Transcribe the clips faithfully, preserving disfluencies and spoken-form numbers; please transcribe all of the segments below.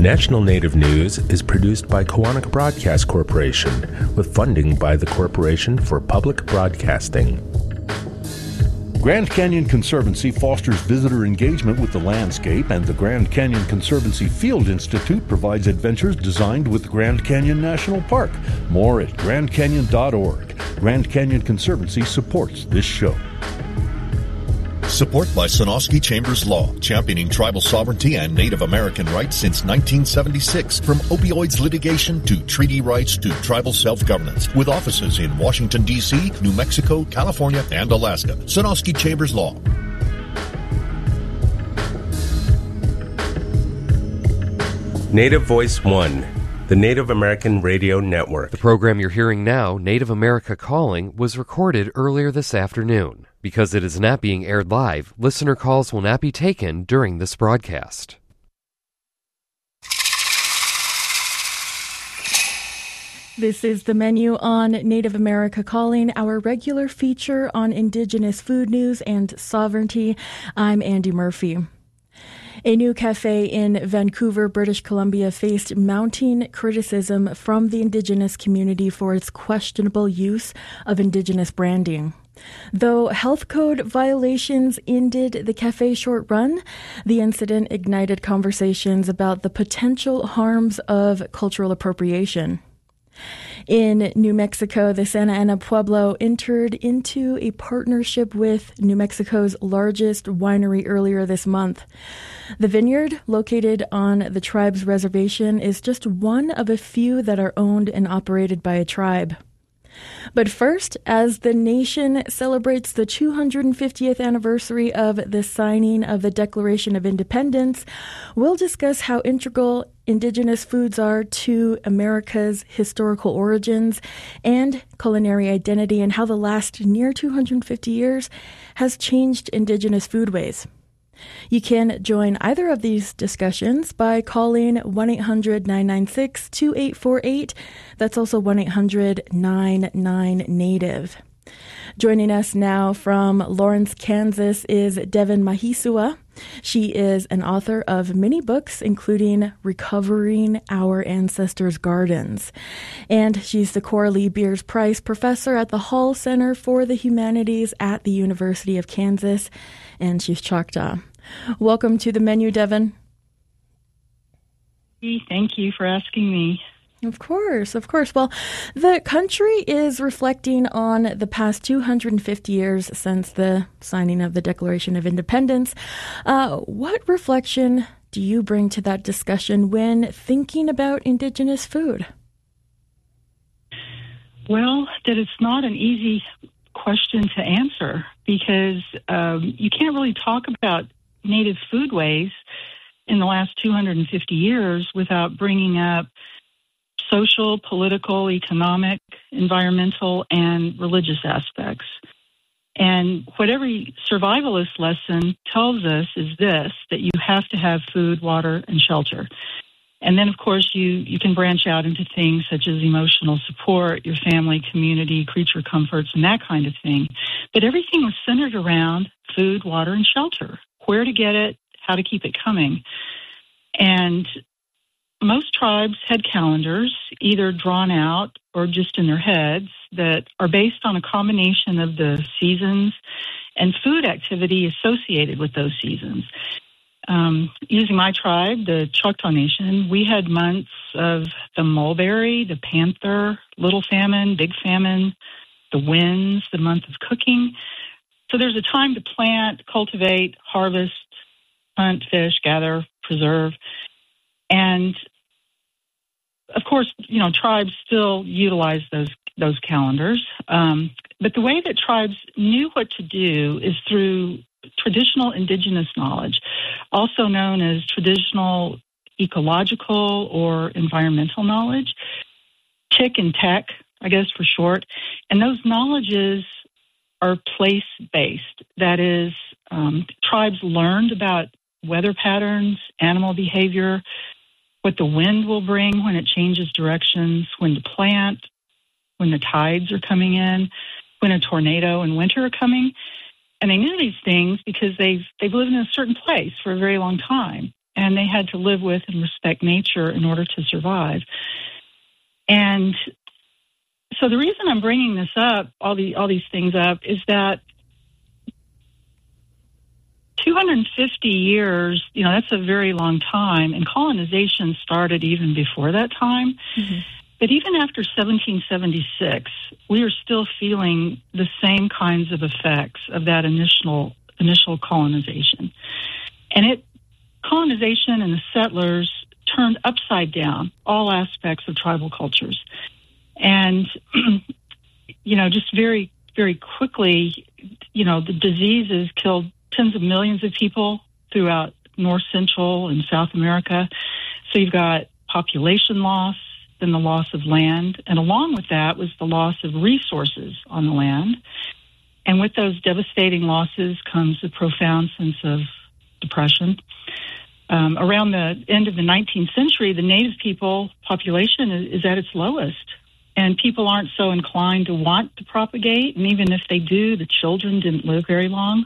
National Native News is produced by Koahnic Broadcast Corporation with funding by the Corporation for Public Broadcasting. Grand Canyon Conservancy fosters visitor engagement with the landscape, and the Grand Canyon Conservancy Field Institute provides adventures designed with Grand Canyon National Park. More at grand canyon dot org. Grand Canyon Conservancy supports this show. Support by Sonosky Chambers Law, championing tribal sovereignty and Native American rights since nineteen seventy-six. From opioids litigation to treaty rights to tribal self-governance. With offices in Washington, D C, New Mexico, California, and Alaska. Sonosky Chambers Law. Native Voice One, the Native American Radio Network. The program you're hearing now, Native America Calling, was recorded earlier this afternoon. Because it is not being aired live, listener calls will not be taken during this broadcast. This is the menu on Native America Calling, our regular feature on Indigenous food news and sovereignty. I'm Andy Murphy. A new cafe in Vancouver, British Columbia, faced mounting criticism from the Indigenous community for its questionable use of Indigenous branding. Though health code violations ended the cafe's short run, the incident ignited conversations about the potential harms of cultural appropriation. In New Mexico, the Santa Ana Pueblo entered into a partnership with New Mexico's largest winery earlier this month. The vineyard, located on the tribe's reservation, is just one of a few that are owned and operated by a tribe. But first, as the nation celebrates the two hundred fiftieth anniversary of the signing of the Declaration of Independence, we'll discuss how integral Indigenous foods are to America's historical origins and culinary identity, and how the last near two hundred fifty years has changed Indigenous foodways. You can join either of these discussions by calling one eight hundred nine nine six two eight four eight. That's also one eight hundred nine nine NATIVE. Joining us now from Lawrence, Kansas is Devin Mahisua. She is an author of many books, including Recovering Our Ancestors' Gardens. And she's the Coralie Beers Price Professor at the Hall Center for the Humanities at the University of Kansas, and she's Choctaw. Welcome to the menu, Devin. Thank you for asking me. Of course, of course. Well, the country is reflecting on the past two hundred fifty years since the signing of the Declaration of Independence. Uh, what reflection do you bring to that discussion when thinking about Indigenous food? Well, that it's not an easy question to answer because um, you can't really talk about Native foodways in the last two hundred fifty years without bringing up social, political, economic, environmental, and religious aspects. And what every survivalist lesson tells us is this, that you have to have food, water, and shelter. And then, of course, you, you can branch out into things such as emotional support, your family, community, creature comforts, and that kind of thing. But everything was centered around food, water, and shelter, where to get it, how to keep it coming. And most tribes had calendars, either drawn out or just in their heads, that are based on a combination of the seasons and food activity associated with those seasons. Um, using my tribe, the Choctaw Nation, we had months of the mulberry, the panther, little famine, big famine, the winds, the month of cooking. So there's a time to plant, cultivate, harvest, hunt, fish, gather, preserve. And of course, you know, tribes still utilize those those calendars. Um, but the way that tribes knew what to do is through traditional indigenous knowledge, also known as traditional ecological or environmental knowledge, T I C and T E C, I guess for short. And those knowledges are place-based. That is, um, tribes learned about weather patterns, animal behavior, what the wind will bring when it changes directions, when to plant, when the tides are coming in, when a tornado and winter are coming. And they knew these things because they've they've lived in a certain place for a very long time. and they had to live with and respect nature in order to survive. And so the reason I'm bringing this up, all the all these things up, is that two hundred fifty years, you know, that's a very long time, and colonization started even before that time. Mm-hmm. But even after seventeen seventy-six, we are still feeling the same kinds of effects of that initial initial colonization. And it colonization and the settlers turned upside down all aspects of tribal cultures. And, you know, just very, very quickly, you know, the diseases killed tens of millions of people throughout North Central and South America. So you've got population loss, then the loss of land, and along with that was the loss of resources on the land. And with those devastating losses comes a profound sense of depression. Um, around the end of the nineteenth century, the native people population is, is at its lowest, and people aren't so inclined to want to propagate, and even if they do, the children didn't live very long.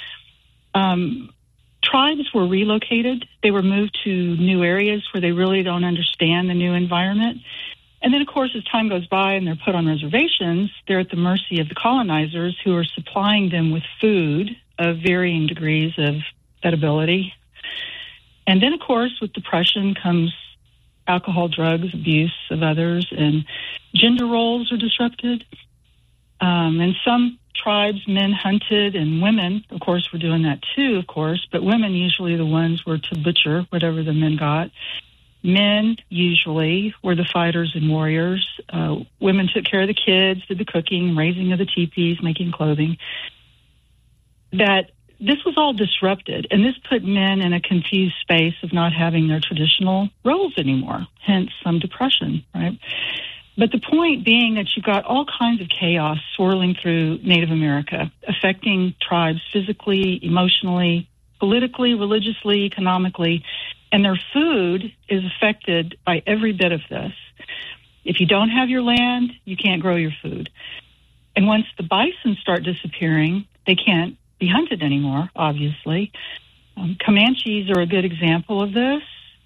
Um, tribes were relocated. They were moved to new areas where they really don't understand the new environment. And then, of course, as time goes by and they're put on reservations, they're at the mercy of the colonizers who are supplying them with food of varying degrees of edibility. And then, of course, with depression comes alcohol, drugs, abuse of others, and gender roles are disrupted. Um, and some tribes, men hunted, and women, of course, were doing that too, of course, but women usually the ones were to butcher whatever the men got. Men usually were the fighters and warriors. Uh, women took care of the kids, did the cooking, raising of the teepees, making clothing. That this was all disrupted, and this put men in a confused space of not having their traditional roles anymore, hence some depression, right? But the point being that you've got all kinds of chaos swirling through Native America, affecting tribes physically, emotionally, politically, religiously, economically, and their food is affected by every bit of this. If you don't have your land, you can't grow your food. And once the bison start disappearing, they can't be hunted anymore, obviously. Um, Comanches are a good example of this.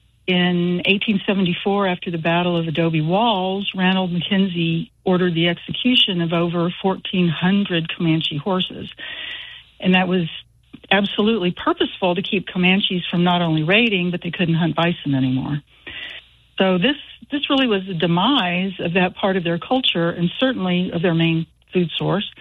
In eighteen seventy-four, after the Battle of Adobe Walls, Ranald Mackenzie ordered the execution of over fourteen hundred Comanche horses. And that was absolutely purposeful to keep Comanches from not only raiding, but they couldn't hunt bison anymore. So this this really was the demise of that part of their culture and certainly of their main food source.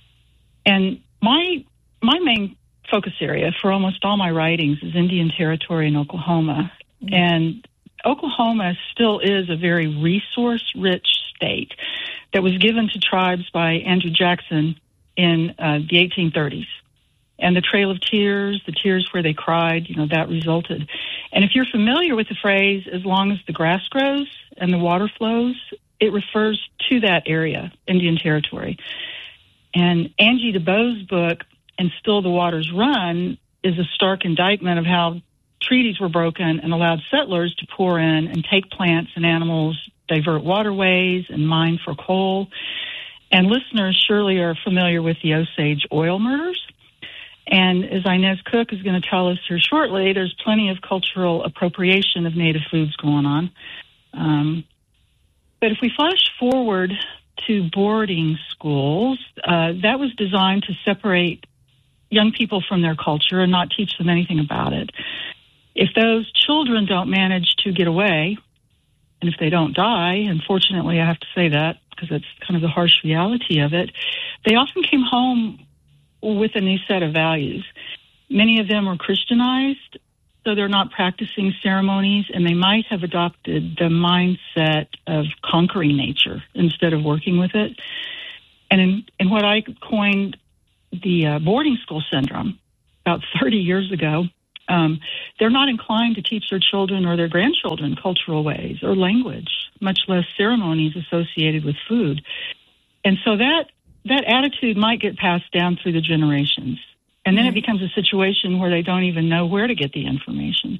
And my my main focus area for almost all my writings is Indian Territory in Oklahoma. Mm-hmm. And Oklahoma still is a very resource-rich state that was given to tribes by Andrew Jackson in uh, the eighteen thirties. And the Trail of Tears, the tears where they cried, you know, that resulted. And if you're familiar with the phrase, as long as the grass grows and the water flows, it refers to that area, Indian Territory. And Angie DeBoe's book, And Still the Waters Run, is a stark indictment of how treaties were broken and allowed settlers to pour in and take plants and animals, divert waterways, and mine for coal. And listeners surely are familiar with the Osage oil murders. And as Inez Cook is going to tell us here shortly, there's plenty of cultural appropriation of native foods going on. Um, but if we flash forward to boarding schools, uh, that was designed to separate young people from their culture and not teach them anything about it. If those children don't manage to get away, and if they don't die, unfortunately I have to say that because that's kind of the harsh reality of it, they often came home with a new set of values. Many of them were Christianized, so they're not practicing ceremonies, and they might have adopted the mindset of conquering nature instead of working with it. And in, in what I coined the uh, boarding school syndrome about thirty years ago, um, they're not inclined to teach their children or their grandchildren cultural ways or language, much less ceremonies associated with food. And so that that attitude might get passed down through the generations. And then mm-hmm. it becomes a situation where they don't even know where to get the information.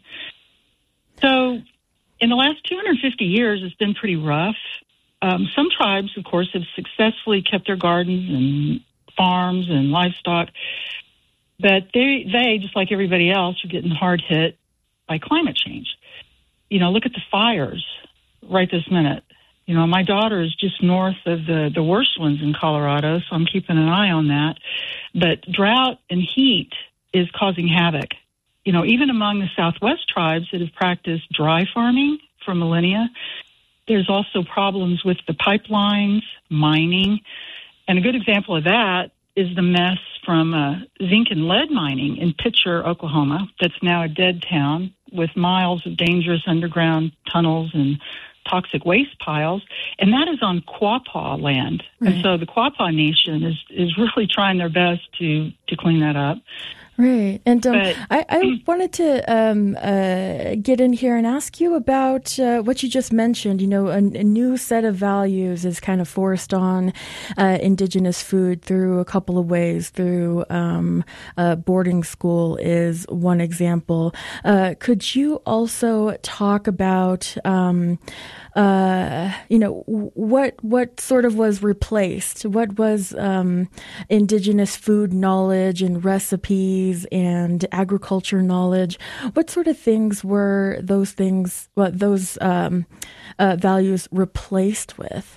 So in the last two hundred fifty years, it's been pretty rough. Um, some tribes, of course, have successfully kept their gardens and farms and livestock. But they, they, just like everybody else, are getting hard hit by climate change. You know, look at the fires right this minute. You know, my daughter is just north of the, the worst ones in Colorado, so I'm keeping an eye on that. But drought and heat is causing havoc. You know, even among the Southwest tribes that have practiced dry farming for millennia, there's also problems with the pipelines, mining. And a good example of that is the mess from uh, zinc and lead mining in Pitcher, Oklahoma, that's now a dead town with miles of dangerous underground tunnels and toxic waste piles, and that is on Quapaw land. Right. And so the Quapaw Nation is, is really trying their best to, to clean that up. Right. And um, but, I, I wanted to um, uh, get in here and ask you about uh, what you just mentioned. You know, a, a new set of values is kind of forced on uh, Indigenous food through a couple of ways. Through um, uh, boarding school is one example. Uh, could you also talk about um, Uh, you know, what what sort of was replaced? What was um, Indigenous food knowledge and recipes and agriculture knowledge? What sort of things were those things, what those um, uh, values replaced with?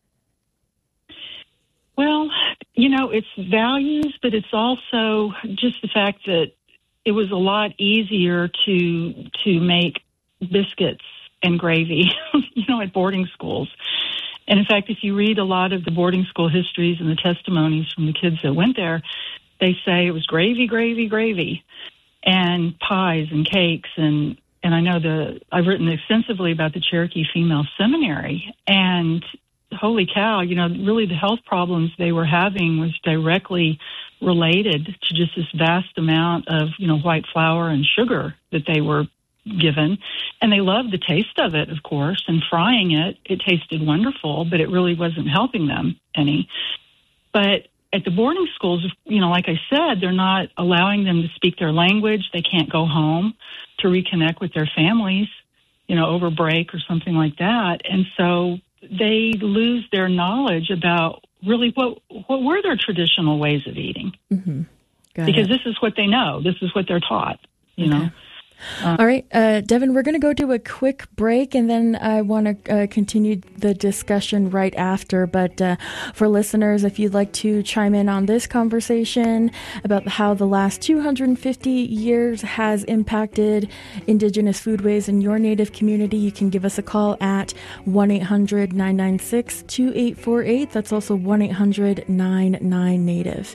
Well, you know, it's values, but it's also just the fact that it was a lot easier to to make biscuits and gravy, you know, at boarding schools. And in fact, if you read a lot of the boarding school histories and the testimonies from the kids that went there, they say it was gravy, gravy, gravy, and pies and cakes. And, and I know the, I've written extensively about the Cherokee Female Seminary, and holy cow, you know, really the health problems they were having was directly related to just this vast amount of, you know, white flour and sugar that they were given. And they loved the taste of it, of course, and frying it, it tasted wonderful, but it really wasn't helping them any. But at the boarding schools, you know, like I said, they're not allowing them to speak their language. They can't go home to reconnect with their families, you know, over break or something like that. And so they lose their knowledge about really what what were their traditional ways of eating. Mm-hmm. Because it. this is what they know. This is what they're taught, you okay. know. Uh, All right, uh, Devin, we're going to go to a quick break, and then I want to uh, continue the discussion right after. But uh, for listeners, if you'd like to chime in on this conversation about how the last two hundred fifty years has impacted Indigenous foodways in your Native community, you can give us a call at one eight hundred nine nine six two eight four eight. That's also one eight hundred nine nine Native.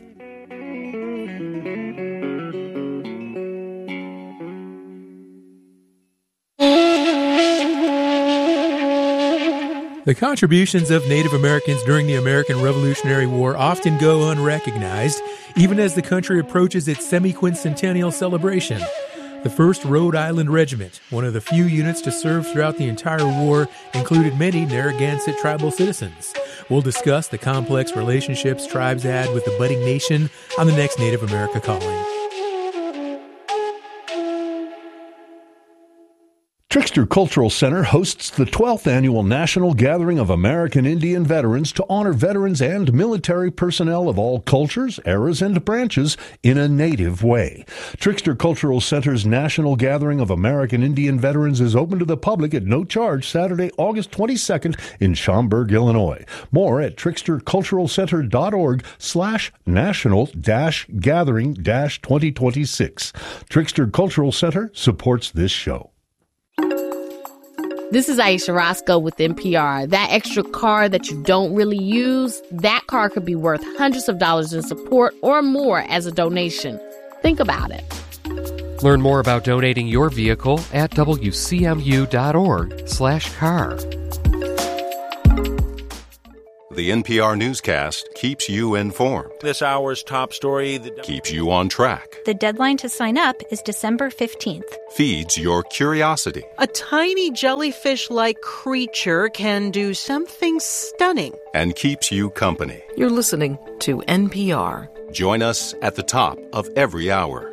The contributions of Native Americans during the American Revolutionary War often go unrecognized, even as the country approaches its semi-quincentennial celebration. The first Rhode Island Regiment, one of the few units to serve throughout the entire war, included many Narragansett tribal citizens. We'll discuss the complex relationships tribes had with the budding nation on the next Native America Calling. Trickster Cultural Center hosts the twelfth Annual National Gathering of American Indian Veterans to honor veterans and military personnel of all cultures, eras, and branches in a Native way. Trickster Cultural Center's National Gathering of American Indian Veterans is open to the public at no charge Saturday, August twenty-second in Schaumburg, Illinois. More at tricksterculturalcenter.org slash national dash gathering dash 2026. Trickster Cultural Center supports this show. This is Aisha Roscoe with N P R. That extra car that you don't really use, that car could be worth hundreds of dollars in support or more as a donation. Think about it. Learn more about donating your vehicle at W C M U dot org slash car. The N P R newscast keeps you informed. This hour's top story that keeps you on track. The deadline to sign up is December fifteenth. Feeds your curiosity. A tiny jellyfish-like creature can do something stunning. And keeps you company. You're listening to N P R. Join us at the top of every hour.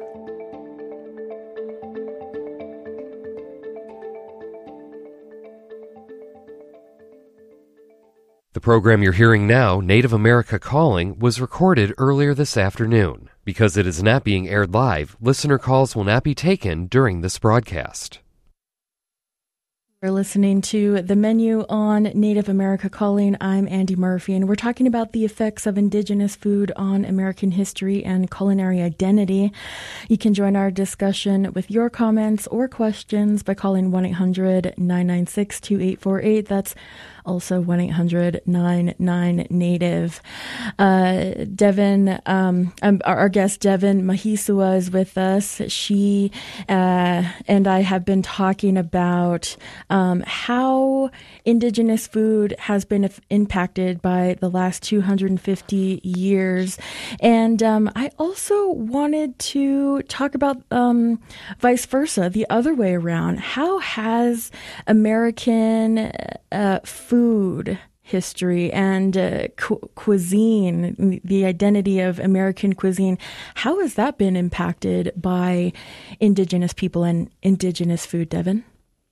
The program you're hearing now, Native America Calling, was recorded earlier this afternoon. Because it is not being aired live, listener calls will not be taken during this broadcast. We're listening to The Menu on Native America Calling. I'm Andy Murphy, and we're talking about the effects of Indigenous food on American history and culinary identity. You can join our discussion with your comments or questions by calling one eight hundred nine nine six two eight four eight. That's also one eight hundred nine nine Native. Uh, Devin, um, um, our, our guest Devin Mahisua is with us. She uh, and I have been talking about um, how Indigenous food has been f- impacted by the last two hundred fifty years. And um, I also wanted to talk about um, vice versa, the other way around. How has American uh, food food history and uh, cu- cuisine, the identity of American cuisine, how has that been impacted by Indigenous people and Indigenous food, Devin?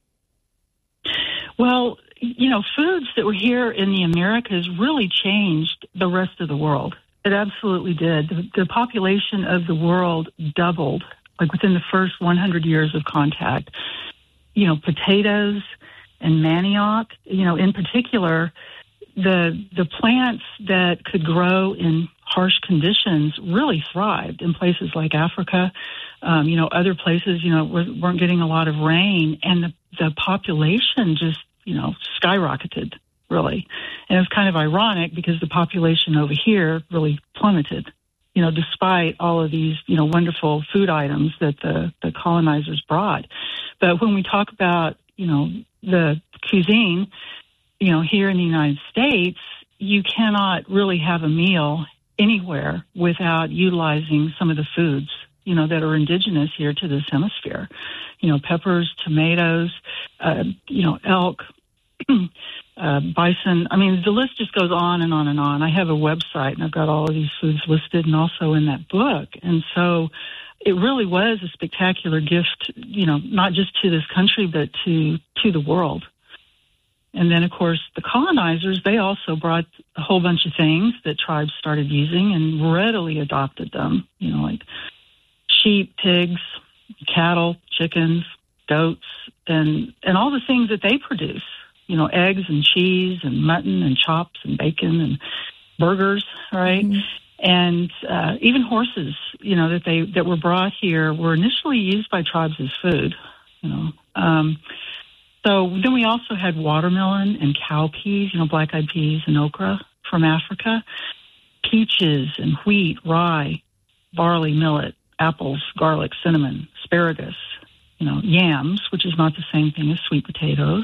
Well, you know, foods that were here in the Americas really changed the rest of the world. It absolutely did. The, the population of the world doubled, like within the first one hundred years of contact. You know, potatoes and manioc, you know, in particular, the the plants that could grow in harsh conditions really thrived in places like Africa. Um, you know, other places, you know, weren't getting a lot of rain, and the, the population just, you know, skyrocketed, really. And it was kind of ironic because the population over here really plummeted, you know, despite all of these, you know, wonderful food items that the, the colonizers brought. But when we talk about, you know, the cuisine, you know, here in the United States, you cannot really have a meal anywhere without utilizing some of the foods, you know, that are indigenous here to this hemisphere. You know, peppers, tomatoes, uh, you know, elk, uh, bison. I mean, the list just goes on and on and on. I have a website, and I've got all of these foods listed and also in that book. And so it really was a spectacular gift, you know, not just to this country, but to, to the world. And then, of course, the colonizers, they also brought a whole bunch of things that tribes started using and readily adopted them, you know, like sheep, pigs, cattle, chickens, goats, and, and all the things that they produce, you know, eggs and cheese and mutton and chops and bacon and burgers, right? Mm-hmm. And uh, even horses, you know, that they that were brought here were initially used by tribes as food, you know. Um, so then we also had watermelon and cowpeas, you know, black-eyed peas and okra from Africa, peaches and wheat, rye, barley, millet, apples, garlic, cinnamon, asparagus, you know, yams, which is not the same thing as sweet potatoes.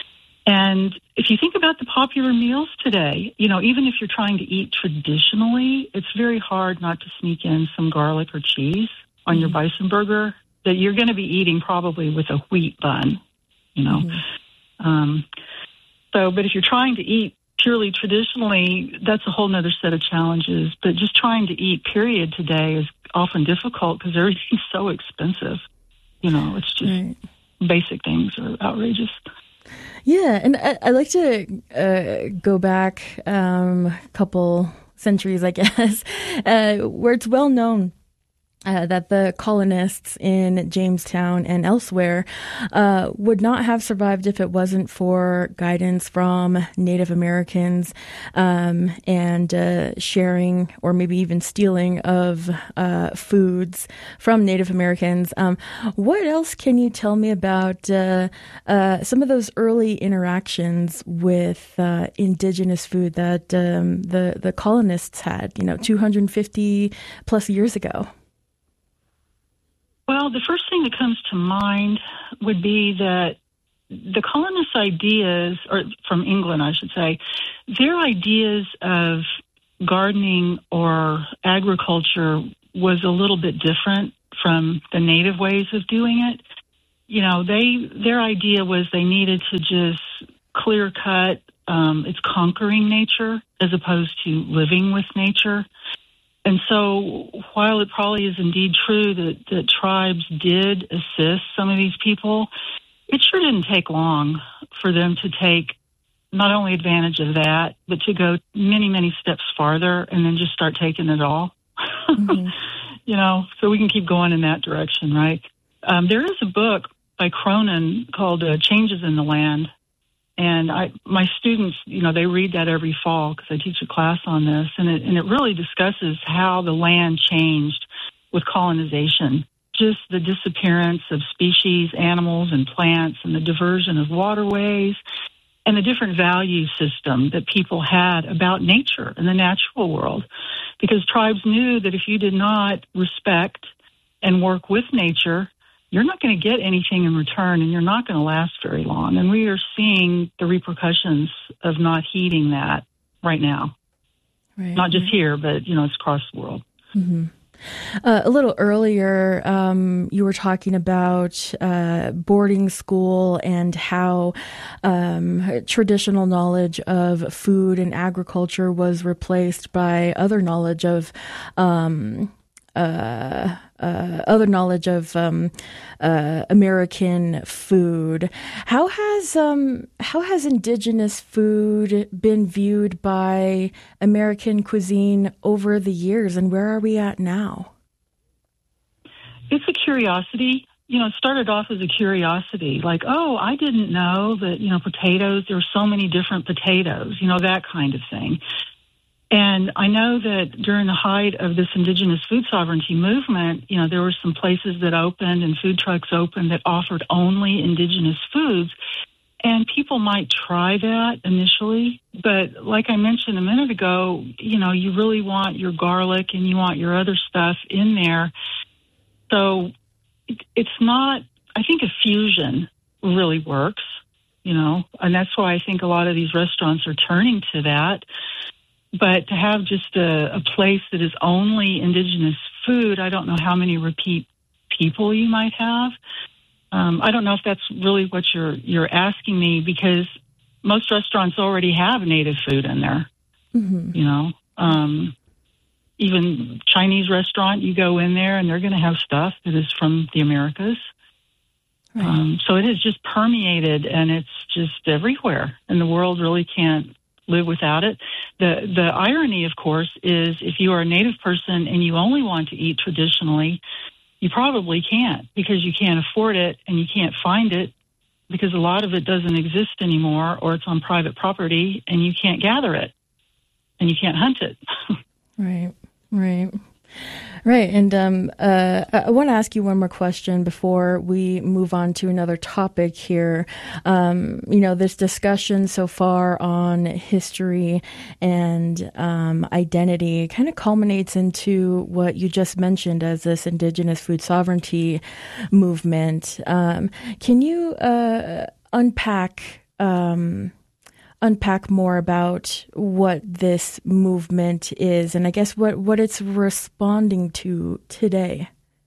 And if you think about the popular meals today, you know, even if you're trying to eat traditionally, it's very hard not to sneak in some garlic or cheese on mm-hmm. your bison burger that you're going to be eating probably with a wheat bun, you know. Mm-hmm. Um, so, but if you're trying to eat purely traditionally, that's a whole nother set of challenges. But just trying to eat, period, today is often difficult because everything's so expensive. You know, it's just right. Basic things are outrageous. Yeah, and I, I like to uh, go back um, a couple centuries, I guess, uh, where it's well known uh, that the colonists in Jamestown and elsewhere uh, would not have survived if it wasn't for guidance from Native Americans um, and uh, sharing or maybe even stealing of uh, foods from Native Americans. Um, what else can you tell me about uh, uh, some of those early interactions with uh, indigenous food that um, the, the colonists had, you know, two hundred fifty plus years ago? Well, the first thing that comes to mind would be that the colonists' ideas, or from England, I should say, their ideas of gardening or agriculture was a little bit different from the native ways of doing it. You know, they their idea was they needed to just clear cut um, its conquering nature as opposed to living with nature. And so while it probably is indeed true that, that tribes did assist some of these people, it sure didn't take long for them to take not only advantage of that, but to go many, many steps farther and then just start taking it all. Mm-hmm. you know, so we can keep going in that direction, right? Um, there is a book by Cronin called uh, Changes in the Land. And I, my students, you know, they read that every fall because I teach a class on this. And it, and it really discusses how the land changed with colonization. Just the disappearance of species, animals, and plants, and the diversion of waterways, and the different value system that people had about nature and the natural world. Because tribes knew that if you did not respect and work with nature, you're not going to get anything in return, and you're not going to last very long. And we are seeing the repercussions of not heeding that right now. Right. Not just here, but, you know, it's across the world. Mm-hmm. Uh, a little earlier, um, you were talking about uh, boarding school and how um, traditional knowledge of food and agriculture was replaced by other knowledge of um, uh, uh, other knowledge of um, uh, American food. How has um, how has indigenous food been viewed by American cuisine over the years, and where are we at now? It's a curiosity. You know, it started off as a curiosity, like, oh, I didn't know that, you know, potatoes, there are so many different potatoes, you know, that kind of thing. And I know that during the height of this indigenous food sovereignty movement, you know, there were some places that opened and food trucks opened that offered only indigenous foods. And people might try that initially. But like I mentioned a minute ago, you know, you really want your garlic and you want your other stuff in there. So it's not, I think a fusion really works, you know, and that's why I think a lot of these restaurants are turning to that. But to have just a, a place that is only indigenous food, I don't know how many repeat people you might have. Um, I don't know if that's really what you're you're asking me, because most restaurants already have native food in there. Mm-hmm. You know, um, even Chinese restaurant, you go in there and they're going to have stuff that is from the Americas. Right. Um, so it has just permeated, and it's just everywhere, and the world really can't live without it. The the irony, of course, is if you are a Native person and you only want to eat traditionally, you probably can't, because you can't afford it and you can't find it, because a lot of it doesn't exist anymore, or it's on private property and you can't gather it and you can't hunt it. Right, right. Right. And um, uh, I want to ask you one more question before we move on to another topic here. Um, you know, this discussion so far on history and um, identity kind of culminates into what you just mentioned as this indigenous food sovereignty movement. Um, can you uh, unpack um unpack more about what this movement is, and I guess what, what it's responding to today?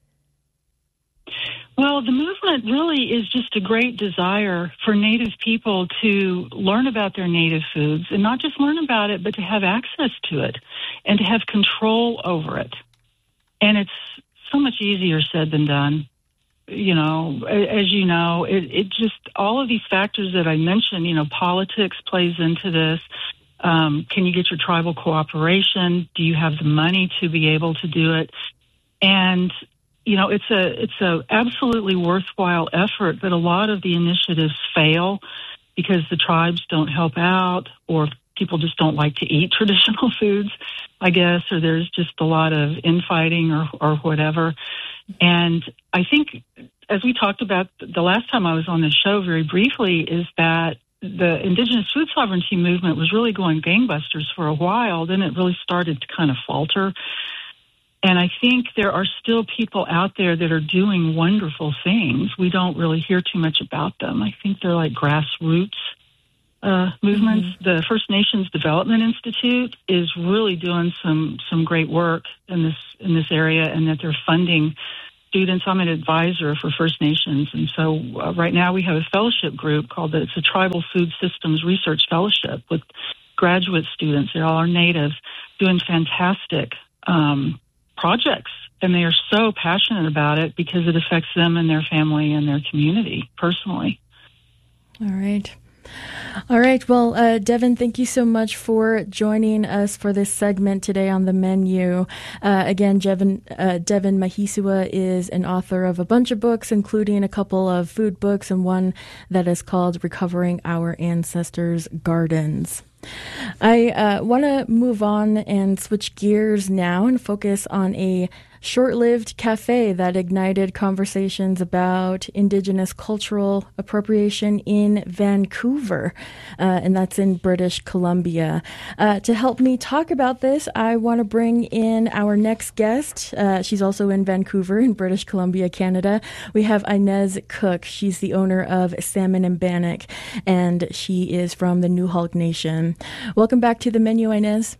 Well, the movement really is just a great desire for Native people to learn about their native foods, and not just learn about it, but to have access to it and to have control over it. And it's so much easier said than done. You know, as you know, it, it just, all of these factors that I mentioned, you know, politics plays into this. Um, can you get your tribal cooperation? Do you have the money to be able to do it? And, you know, it's a, it's a absolutely worthwhile effort, but a lot of the initiatives fail because the tribes don't help out, or people just don't like to eat traditional foods, I guess, or there's just a lot of infighting or, or whatever. And I think, as we talked about the last time I was on this show very briefly, is that the indigenous food sovereignty movement was really going gangbusters for a while. Then it really started to kind of falter. And I think there are still people out there that are doing wonderful things. We don't really hear too much about them. I think they're like grassroots uh, movements. Mm-hmm. The First Nations Development Institute is really doing some some great work in this in this area, and that they're funding students. I'm an advisor for First Nations, and so uh, right now we have a fellowship group called the, it's a Tribal Food Systems Research Fellowship with graduate students. They all are Native, doing fantastic um, projects, and they are so passionate about it because it affects them and their family and their community personally. All right. All right. Well, uh, Devin, thank you so much for joining us for this segment today on The Menu. Uh, again, Devin, uh, Devin Mahisua is an author of a bunch of books, including a couple of food books and one that is called Recovering Our Ancestors' Gardens. I uh, want to move on and switch gears now and focus on a short-lived cafe that ignited conversations about Indigenous cultural appropriation in Vancouver, uh, and that's in British Columbia. Uh, to help me talk about this, I want to bring in our next guest. Uh, she's also in Vancouver in British Columbia, Canada. We have Inez Cook. She's the owner of Salmon and Bannock, and she is from the Newhalk Nation. Welcome back to The Menu, Inez.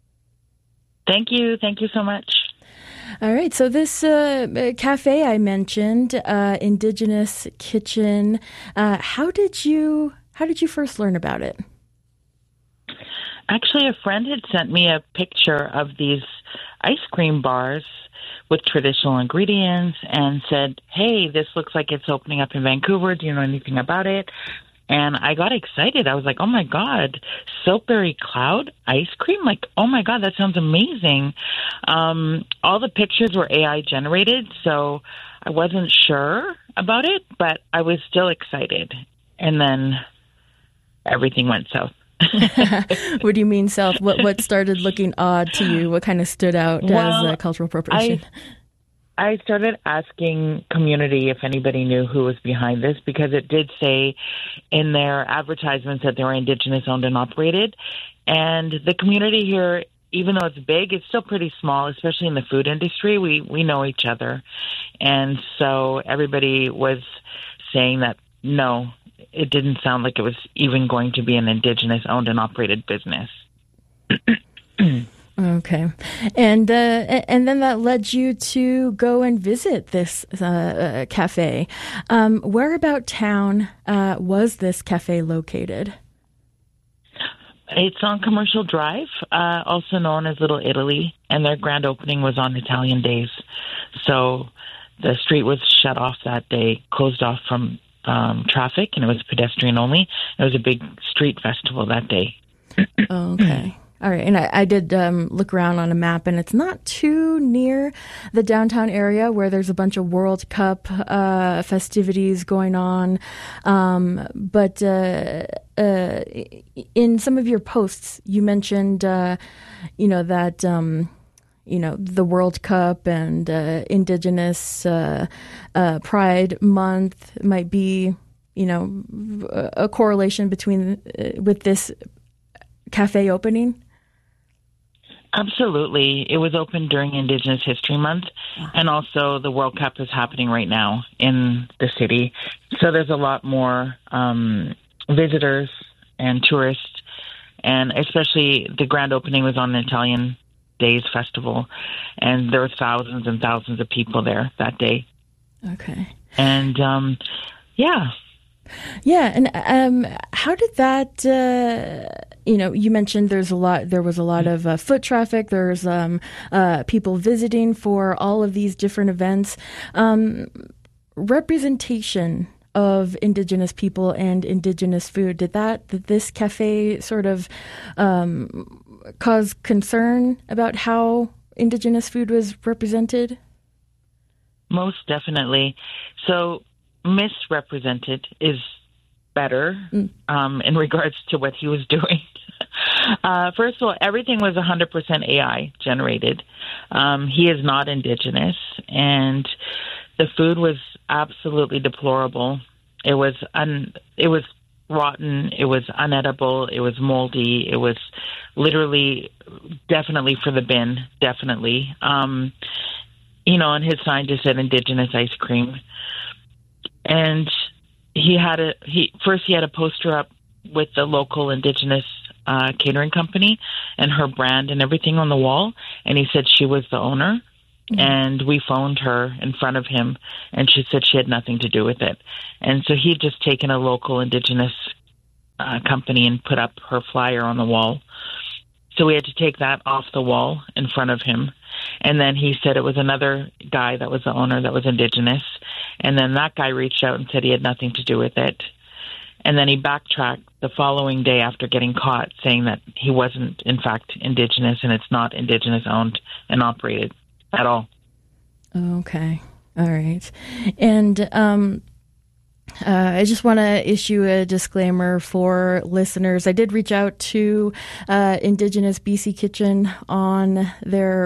Thank you. Thank you so much. All right. So this uh, cafe I mentioned, uh, Indigenous Kitchen. Uh, how did you how did you first learn about it? Actually, a friend had sent me a picture of these ice cream bars with traditional ingredients and said, "Hey, this looks like it's opening up in Vancouver. Do you know anything about it?" And I got excited. I was like, oh, my God, Soapberry Cloud ice cream? Like, oh, my God, that sounds amazing. Um, all the pictures were A I generated, so I wasn't sure about it, but I was still excited. And then everything went south. What do you mean south? What, what started looking odd to you? What kind of stood out well, as uh, cultural appropriation? I, I started asking community if anybody knew who was behind this, because it did say in their advertisements that they were Indigenous owned and operated. And the community here, even though it's big, it's still pretty small, especially in the food industry. We, we know each other. And so everybody was saying that, no, it didn't sound like it was even going to be an Indigenous owned and operated business. Okay. And uh, and then that led you to go and visit this uh, cafe. Um, where about town uh, was this cafe located? It's on Commercial Drive, uh, also known as Little Italy, and their grand opening was on Italian days. So the street was shut off that day, closed off from um, traffic, and it was pedestrian only. It was a big street festival that day. Okay. All right, and I, I did um, look around on a map, and it's not too near the downtown area where there's a bunch of World Cup uh, festivities going on. Um, but uh, uh, in some of your posts, you mentioned, uh, you know, that, um, you know, the World Cup and uh, Indigenous uh, uh, Pride Month might be, you know, a correlation between uh, with this cafe opening. Absolutely. It was opened during Indigenous History Month, and also the World Cup is happening right now in the city. So there's a lot more um, visitors and tourists, and especially the grand opening was on the Italian Days Festival, and there were thousands and thousands of people there that day. Okay. And, um, yeah. Yeah, and um, how did that? Uh, you know, you mentioned there's a lot. There was a lot of uh, foot traffic. There's um, uh, people visiting for all of these different events. Um, representation of Indigenous people and Indigenous food. Did that? Did this cafe sort of um, cause concern about how Indigenous food was represented? Most definitely. So. Misrepresented is better mm. um, in regards to what he was doing. uh, first of all, everything was one hundred percent A I generated. Um, he is not Indigenous, and the food was absolutely deplorable. It was un- it was rotten. It was unedible. It was moldy. It was literally, definitely for the bin. Definitely, um, you know. And his sign just said Indigenous ice cream. And he had a he first he had a poster up with the local Indigenous uh, catering company and her brand and everything on the wall, and he said she was the owner. Mm-hmm. And we phoned her in front of him, and she said she had nothing to do with it. And so he'd just taken a local Indigenous uh, company and put up her flyer on the wall. So we had to take that off the wall in front of him. And then he said it was another guy that was the owner that was Indigenous. And then that guy reached out and said he had nothing to do with it. And then he backtracked the following day after getting caught, saying that he wasn't, in fact, Indigenous, and it's not Indigenous owned and operated at all. Okay. All right. And um, uh, I just want to issue a disclaimer for listeners. I did reach out to uh, Indigenous B C Kitchen on their